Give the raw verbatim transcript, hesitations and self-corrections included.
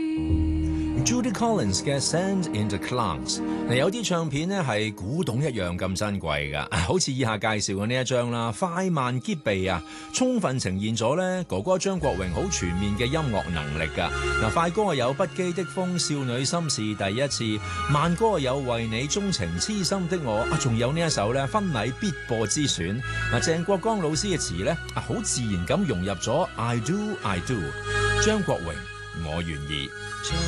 Judy Collins 嘅 Sand in the Clouds， 嗱有啲唱片咧係古董一樣咁珍貴噶，好似以下介紹嘅呢一張啦，快慢兼備啊，充分呈現咗咧哥哥張國榮好全面嘅音樂能力噶。嗱快歌有不羈的風、少女心事第一次，慢歌有為你鍾情痴心的我，啊仲有呢一首咧婚禮必播之選。嗱鄭國江老師嘅詞咧啊好自然咁融入咗 I do I do， 張國榮我願意。